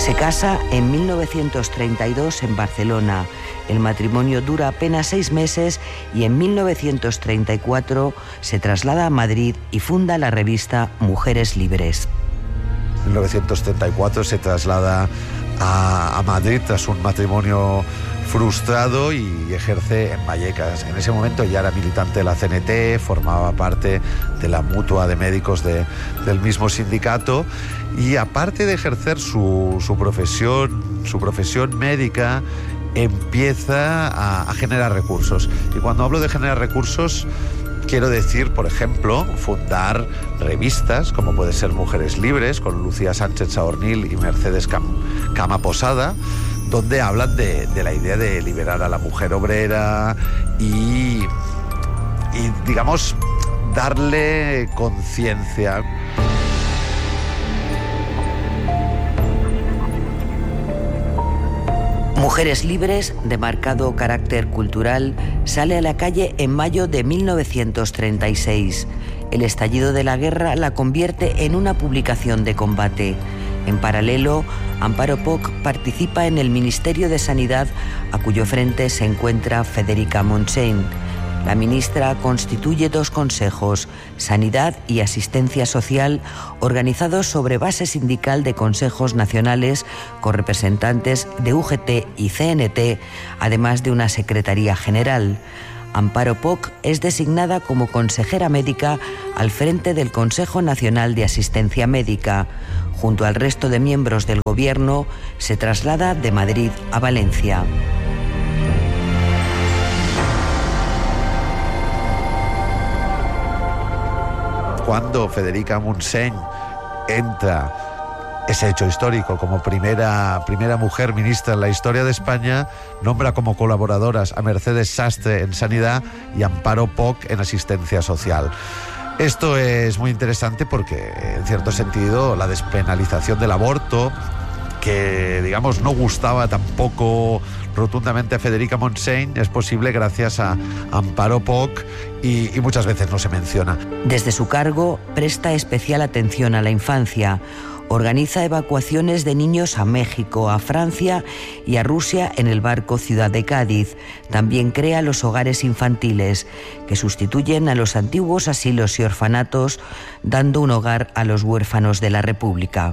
Se casa en 1932 en Barcelona. El matrimonio dura apenas 6 meses y en 1934 se traslada a Madrid y funda la revista Mujeres Libres. En 1934 se traslada a Madrid tras un matrimonio frustrado y ejerce en Vallecas. En ese momento ya era militante de la CNT, formaba parte de la mutua de médicos del mismo sindicato y aparte de ejercer su profesión médica, empieza a generar recursos. Y cuando hablo de generar recursos, quiero decir, por ejemplo, fundar revistas, como puede ser Mujeres Libres, con Lucía Sánchez Saornil y Mercedes Cama Posada, donde hablan de la idea de liberar a la mujer obrera y digamos, darle conciencia. Mujeres Libres, de marcado carácter cultural, sale a la calle en mayo de 1936. El estallido de la guerra la convierte en una publicación de combate. En paralelo, Amparo Poch participa en el Ministerio de Sanidad, a cuyo frente se encuentra Federica Montseny. La ministra constituye 2 consejos, Sanidad y Asistencia Social, organizados sobre base sindical de consejos nacionales con representantes de UGT y CNT, además de una secretaría general. Amparo Poch es designada como consejera médica al frente del Consejo Nacional de Asistencia Médica. Junto al resto de miembros del gobierno, se traslada de Madrid a Valencia. Cuando Federica Montseny entra, ese hecho histórico, como primera mujer ministra en la historia de España, nombra como colaboradoras a Mercedes Sastre en Sanidad y Amparo Poch en Asistencia Social. Esto es muy interesante porque, en cierto sentido, la despenalización del aborto, que, digamos, no gustaba tampoco rotundamente a Federica Montseny, es posible gracias a Amparo Poch y muchas veces no se menciona. Desde su cargo, presta especial atención a la infancia. Organiza evacuaciones de niños a México, a Francia y a Rusia en el barco Ciudad de Cádiz. También crea los hogares infantiles, que sustituyen a los antiguos asilos y orfanatos, dando un hogar a los huérfanos de la República.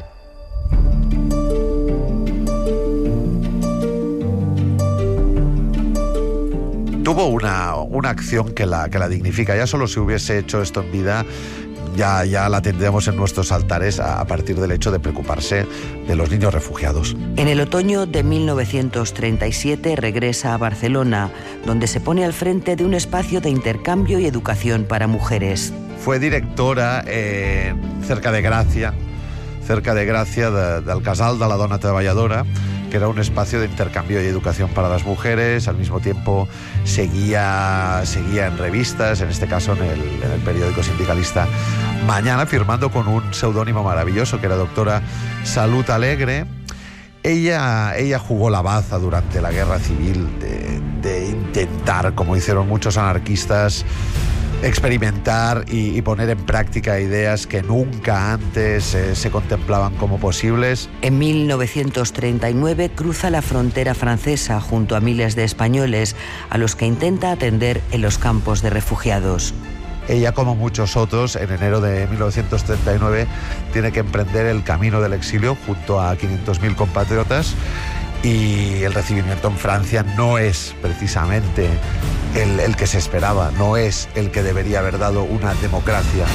Tuvo una acción que la dignifica. Ya solo si hubiese hecho esto en vida, ya la tendríamos en nuestros altares a partir del hecho de preocuparse de los niños refugiados. En el otoño de 1937 regresa a Barcelona, donde se pone al frente de un espacio de intercambio y educación para mujeres. Fue directora cerca de Gracia, del Casal de la Dona Treballadora, que era un espacio de intercambio y educación para las mujeres. Al mismo tiempo seguía en revistas, en este caso en el periódico sindicalista Mañana, firmando con un seudónimo maravilloso que era Doctora Salud Alegre. Ella jugó la baza durante la guerra civil de intentar, como hicieron muchos anarquistas, experimentar y poner en práctica ideas que nunca antes se contemplaban como posibles. En 1939 cruza la frontera francesa junto a miles de españoles a los que intenta atender en los campos de refugiados. Ella, como muchos otros, en enero de 1939 tiene que emprender el camino del exilio junto a 500.000 compatriotas, y el recibimiento en Francia no es precisamente el que se esperaba, no es el que debería haber dado una democracia.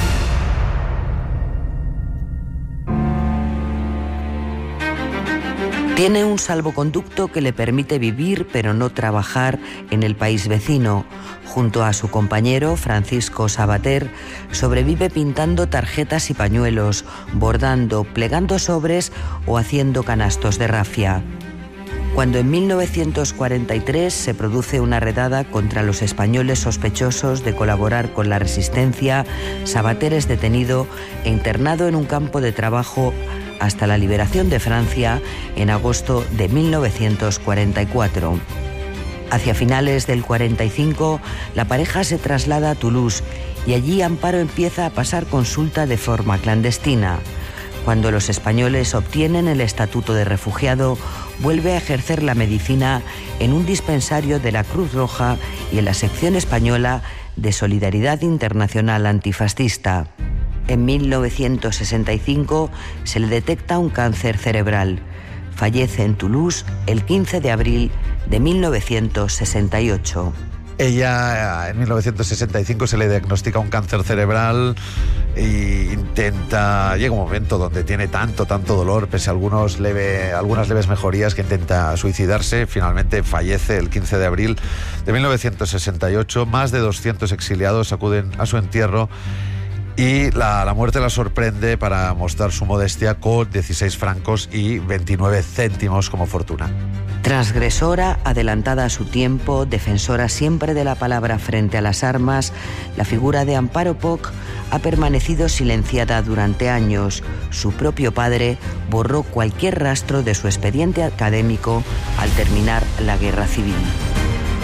Tiene un salvoconducto que le permite vivir pero no trabajar en el país vecino. Junto a su compañero Francisco Sabater, sobrevive pintando tarjetas y pañuelos, bordando, plegando sobres o haciendo canastos de rafia. Cuando en 1943 se produce una redada contra los españoles sospechosos de colaborar con la resistencia, Sabater es detenido e internado en un campo de trabajo hasta la liberación de Francia en agosto de 1944. Hacia finales del 45, la pareja se traslada a Toulouse y allí Amparo empieza a pasar consulta de forma clandestina. Cuando los españoles obtienen el estatuto de refugiado, vuelve a ejercer la medicina en un dispensario de la Cruz Roja y en la sección española de Solidaridad Internacional Antifascista. En 1965 se le detecta un cáncer cerebral. Fallece en Toulouse el 15 de abril de 1968. Ella en 1965 se le diagnostica un cáncer cerebral e llega un momento donde tiene tanto dolor, pese a algunas leves mejorías, que intenta suicidarse. Finalmente fallece el 15 de abril de 1968. Más de 200 exiliados acuden a su entierro y la muerte la sorprende para mostrar su modestia con 16 francos y 29 céntimos como fortuna. Transgresora, adelantada a su tiempo, defensora siempre de la palabra frente a las armas, la figura de Amparo Poch ha permanecido silenciada durante años. Su propio padre borró cualquier rastro de su expediente académico al terminar la Guerra Civil.